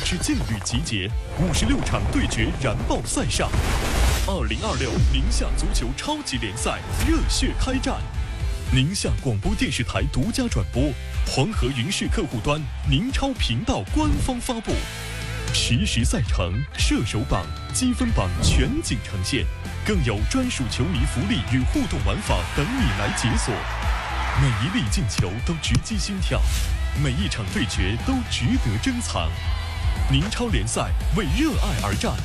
是劲旅集结，56场对决燃爆赛上。2026宁夏足球超级联赛热血开战，宁夏广播电视台独家转播，黄河云视客户端、宁超频道官方发布，实时赛程、射手榜、积分榜全景呈现，更有专属球迷福利与互动玩法等你来解锁。每一粒进球都直击心跳，每一场对决都值得珍藏。宁超联赛为热爱而战，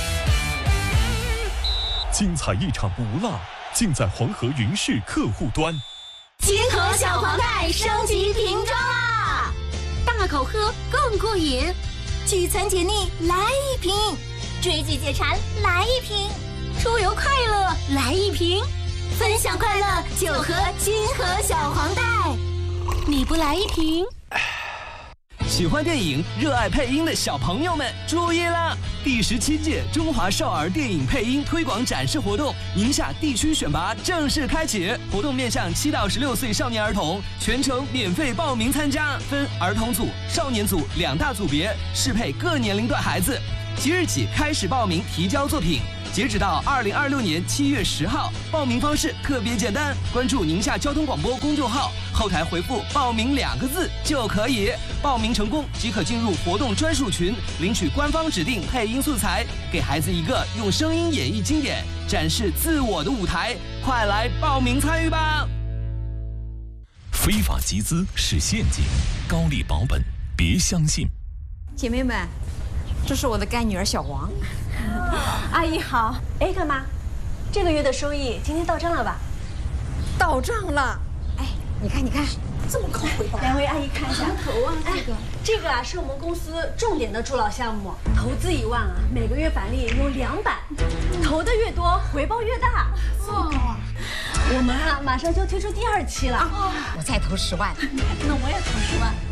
精彩一场不落，尽在黄河云视客户端。 金河小黄袋升级瓶装啦！大口喝更过瘾，聚餐解腻来一瓶，追剧解馋来一瓶，出游快乐来一瓶，分享快乐就喝金河小黄袋。你不来一瓶？ 喜欢电影、热爱配音的小朋友们注意了！第17届中华少儿电影配音推广展示活动宁夏地区选拔正式开启，活动面向7到16岁少年儿童，全程免费报名参加，分儿童组、少年组2大组别，适配各年龄段孩子。即日起开始报名提交作品，截止到2026年7月10号。报名方式特别简单，关注宁夏交通广播公众号，后台回复“报名”2个字就可以。报名成功即可进入活动专属群，领取官方指定配音素材，给孩子一个用声音演绎经典、展示自我的舞台。快来报名参与吧！ 非法集资是陷阱，高利保本别相信。 姐妹们，这是我的干女儿小黄。 阿姨好。哎，干妈，这个月的收益今天到账了吧？ 到账了。哎，你看，这么高回报。 两位阿姨看一下。 头啊， 这个啊是我们公司重点的助老项目，投资1万啊，每个月返利有200，投的越多，回报越大。 这么高啊！ 我们啊马上就推出第2期了。 我再投10万。 那我也投10万。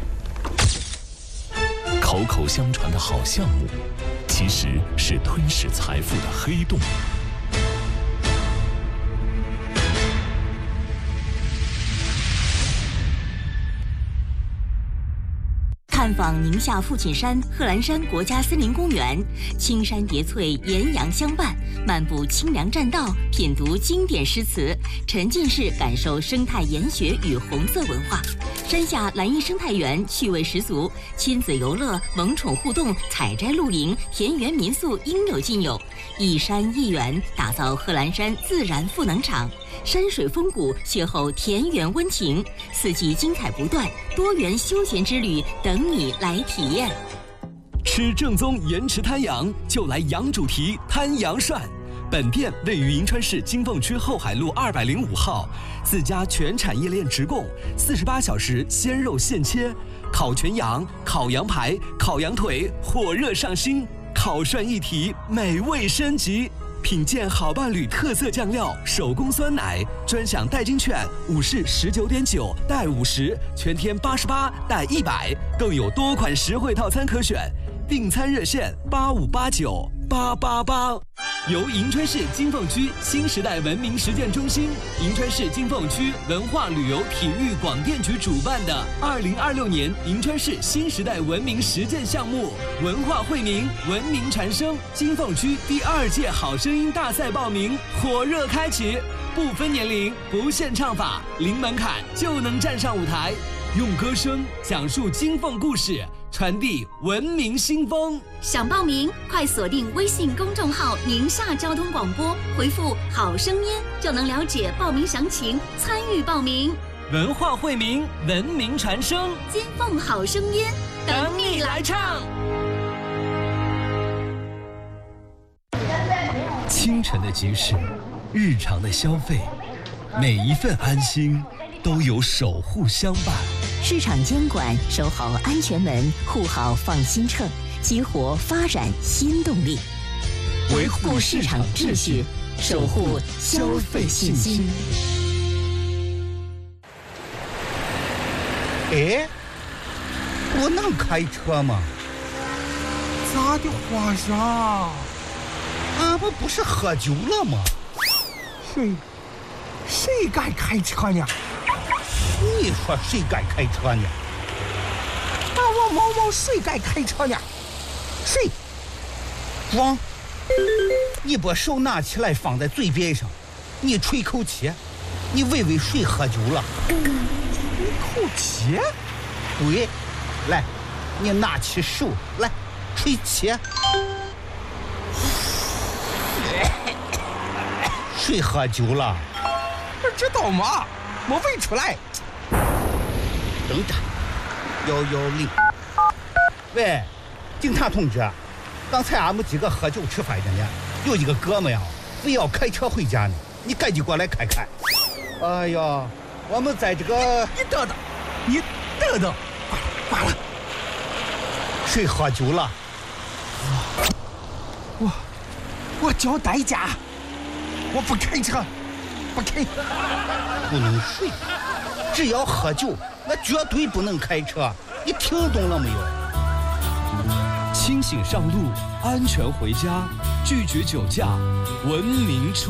口口相传的好项目，其实是吞噬财富的黑洞。 探访宁夏父亲山贺兰山国家森林公园，青山叠翠，岩阳相伴，漫步清凉栈道，品读经典诗词，沉浸式感受生态研学与红色文化。山下蓝荫生态园趣味十足，亲子游乐、萌宠互动、采摘露营、田园民宿应有尽有。一山一园，打造贺兰山自然赋能场。山水风谷，邂逅田园温情，四季精彩不断，多元休闲之旅等你来体验。 吃正宗盐池滩羊，就来羊主题滩羊涮。本店位于银川市金凤区后海路205号，自家全产业链直供，48小时鲜肉现切，烤全羊、烤羊排、烤羊腿，火热上新，烤涮一体，美味升级。品鉴好伴侣特色酱料，手工酸奶，专享代金券，5式19.9带50，全天88带100，更有多款实惠套餐可选。订餐热线85898888。由银川市金凤区新时代文明实践中心、银川市金凤区文化旅游体育广电局主办的2026年银川市新时代文明实践项目文化惠民、文明传声金凤区第2届好声音大赛报名火热开启，不分年龄，不限唱法，零门槛就能站上舞台，用歌声讲述金凤故事，传递文明新风。 想报名，快锁定微信公众号“宁夏交通广播”，回复“好声音”就能了解报名详情，参与报名。 文化惠民，文明传声， 金凤好声音， 等你来唱。清晨的集市，日常的消费，每一份安心都有守护相伴。 市场监管，守好安全门，护好放心秤，激活发展新动力，维护市场秩序，守护消费信心。 哎，我能开车吗？ 咋的，皇上？ 俺们不是喝酒了吗？ 谁敢开车呢？ 你说谁敢开车呢？ 把我某某谁敢开车呢？ 睡。光，你把手拿起来放在嘴边上，你吹口气，你喂喂水喝酒了。 吹口气？ 对，来，你拿起手来吹气。水喝酒了？ 知道吗？没喂出来。 等着，110。喂，警察同志，刚才俺们几个喝酒吃饭着呢，有一个哥们呀，非要开车回家呢，你赶紧过来看看。哎呀，我们在这个…… 你等等，挂了。 谁喝酒了？ 我交代价，我不开车，不开。 不能睡，只要喝酒，那绝对不能开车。你听懂了没有？ 清醒上路，安全回家，拒绝酒驾，文明出